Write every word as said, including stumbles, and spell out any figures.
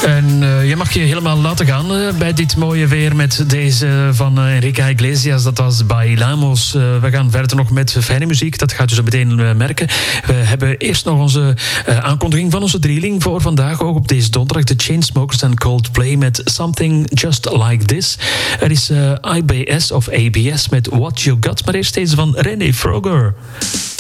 En uh, je mag je helemaal laten gaan uh, bij dit mooie weer met deze van uh, Enrique Iglesias. Dat was Bailamos. Uh, we gaan verder nog met fijne muziek. Dat gaat je zo meteen uh, merken. We hebben eerst nog onze uh, aankondiging van onze drieling voor vandaag. Ook op deze donderdag. De Chainsmokers en Coldplay met Something Just Like This. Er is uh, I B S of A B S met What You Got. Maar eerst deze van René Froger.